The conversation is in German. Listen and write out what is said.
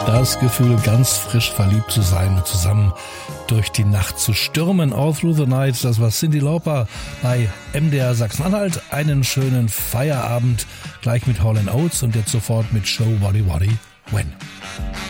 Das Gefühl, ganz frisch verliebt zu sein und zusammen durch die Nacht zu stürmen. All Through the Night, das war Cyndi Lauper bei MDR Sachsen-Anhalt. Einen schönen Feierabend, gleich mit Hall & Oates und jetzt sofort mit Show Waddy Waddy When.